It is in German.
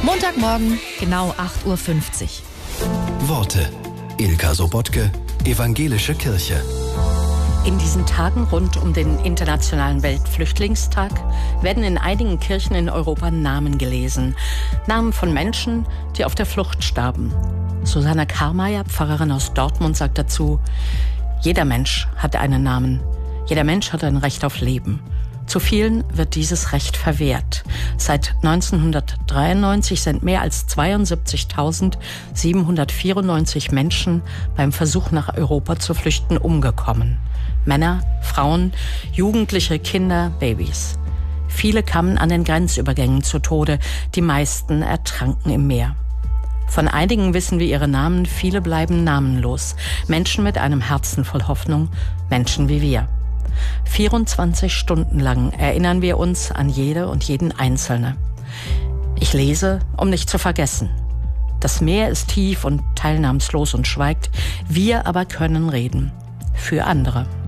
Montagmorgen, genau 8.50 Uhr. Worte. Ilka Sobotke, Evangelische Kirche. In diesen Tagen rund um den Internationalen Weltflüchtlingstag werden in einigen Kirchen in Europa Namen gelesen. Namen von Menschen, die auf der Flucht starben. Susanna Karmeier, Pfarrerin aus Dortmund, sagt dazu: Jeder Mensch hat einen Namen. Jeder Mensch hat ein Recht auf Leben. Zu vielen wird dieses Recht verwehrt. Seit 1993 sind mehr als 72.794 Menschen beim Versuch, nach Europa zu flüchten, umgekommen. Männer, Frauen, Jugendliche, Kinder, Babys. Viele kamen an den Grenzübergängen zu Tode, die meisten ertranken im Meer. Von einigen wissen wir ihre Namen, viele bleiben namenlos. Menschen mit einem Herzen voll Hoffnung, Menschen wie wir. 24 Stunden lang erinnern wir uns an jede und jeden Einzelne. Ich lese, um nicht zu vergessen. Das Meer ist tief und teilnahmslos und schweigt, wir aber können reden. Für andere.